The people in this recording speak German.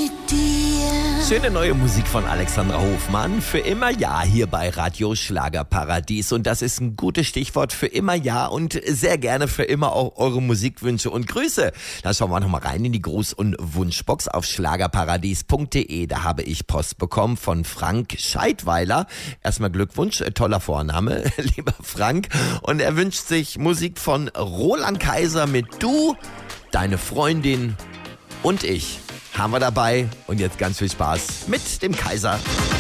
mit dir. Schöne neue Musik von Alexandra Hofmann. Für immer ja hier bei Radio Schlagerparadies. Und das ist ein gutes Stichwort. Für immer ja und sehr gerne für immer auch eure Musikwünsche und Grüße. Da schauen wir nochmal rein in die Gruß- und Wunschbox auf schlagerparadies.de. Da habe ich Post bekommen von Frank Scheidweiler. Erstmal Glückwunsch, toller Vorname, lieber Frank. Und er wünscht sich Musik von Roland Kaiser mit Du, deine Freundin und ich. Haben wir dabei und jetzt ganz viel Spaß mit dem Kaiser.